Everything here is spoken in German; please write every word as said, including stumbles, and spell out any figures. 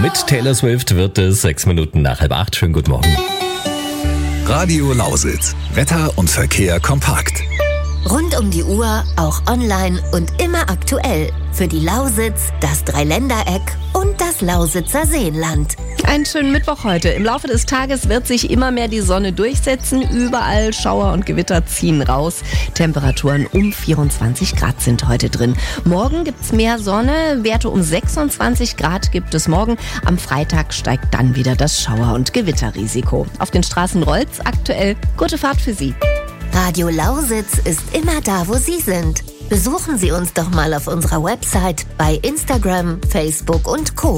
Mit Taylor Swift wird es sechs Minuten nach halb acht. Schönen guten Morgen. Radio Lausitz. Wetter und Verkehr kompakt. Rund um die Uhr, auch online und immer aktuell. Für die Lausitz, das Dreiländereck und das Lausitzer Seenland. Einen schönen Mittwoch heute. Im Laufe des Tages wird sich immer mehr die Sonne durchsetzen. Überall Schauer und Gewitter ziehen raus. Temperaturen um vierundzwanzig Grad sind heute drin. Morgen gibt's mehr Sonne. Werte um sechsundzwanzig Grad gibt es morgen. Am Freitag steigt dann wieder das Schauer- und Gewitterrisiko. Auf den Straßen rollt's aktuell. Gute Fahrt für Sie. Radio Lausitz ist immer da, wo Sie sind. Besuchen Sie uns doch mal auf unserer Website, bei Instagram, Facebook und Co.